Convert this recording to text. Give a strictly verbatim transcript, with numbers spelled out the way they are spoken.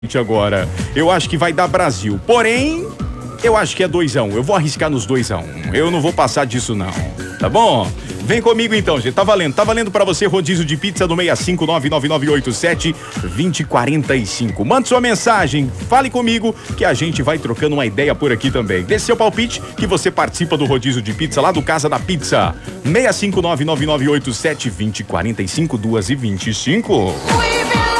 agora. Eu acho que vai dar Brasil. Porém, eu acho que é dois a um. Eu vou arriscar nos dois a um. Eu não vou passar disso, não. Tá bom? Vem comigo então, gente. Tá valendo. Tá valendo pra você rodízio de pizza do seis cinco nove nove nove oito sete dois zero quatro cinco. Mande sua mensagem, fale comigo que a gente vai trocando uma ideia por aqui também. Dê seu palpite que você participa do rodízio de pizza lá do Casa da Pizza. seis cinco nove nove nove oito sete dois zero quatro cinco, duas e vinte e cinco.